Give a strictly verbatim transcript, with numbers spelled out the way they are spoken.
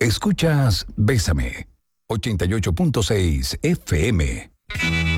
Escuchas Bésame, ochenta y ocho punto seis F M.